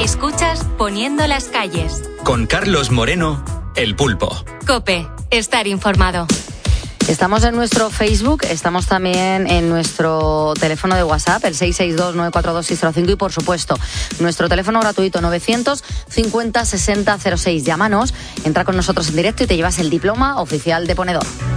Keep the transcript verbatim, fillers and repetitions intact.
Escuchas Poniendo las calles. Con Carlos Moreno, El Pulpo. COPE, estar informado. Estamos en nuestro Facebook, estamos también en nuestro teléfono de WhatsApp, el seis seis dos, nueve cuatro dos, seis cero cinco y, por supuesto, nuestro teléfono gratuito novecientos cincuenta sesenta cero seis. Llámanos, entra con nosotros en directo y te llevas el diploma oficial de ponedor.